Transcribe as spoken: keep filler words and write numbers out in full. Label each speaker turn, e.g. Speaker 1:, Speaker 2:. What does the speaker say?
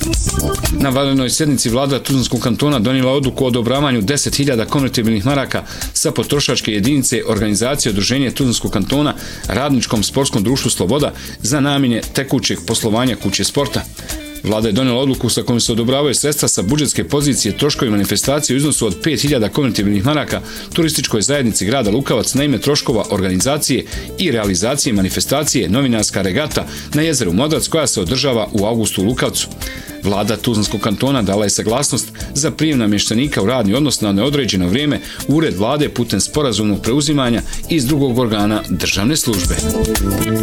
Speaker 1: Na vanrednoj sjednici vlada Tuzlanskog kantona donijela odluku o odobravanju deset hiljada konvertibilnih maraka sa potrošačke jedinice organizacije Udruženje Tuzlanskog kantona Radničkom sportskom društvu Sloboda za namjene tekućeg poslovanja kuće sporta. Vlada je donijela odluku sa kojom se odobravaju sredstva sa budžetske pozicije troškovi manifestacije u iznosu od pet hiljada konvertibilnih maraka turističkoj zajednici grada Lukavac na ime troškova organizacije i realizacije manifestacije novinarska regata na jezeru Modrac koja se održava u avgustu u Lukavcu. Vlada Tuzlanskog kantona dala je saglasnost za prijem namještenika u radni odnos na neodređeno vrijeme u ured vlade putem sporazumnog preuzimanja iz drugog organa državne službe.